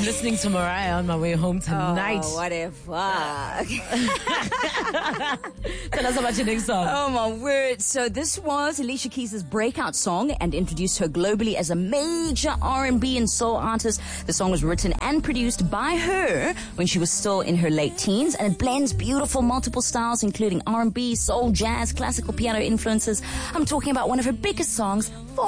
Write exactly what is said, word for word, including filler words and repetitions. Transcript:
listening to Mariah on my way home tonight. Oh, what a fuck. Tell us about your next song. Oh, my word. So this was Alicia Keys' breakout song and introduced her globally as a major R and B and soul artist. The song was written and produced by her when she was still in her late teens, and it blends beautiful multiple styles, including R and B, soul, jazz, classical piano influences. I'm talking about one of her biggest songs,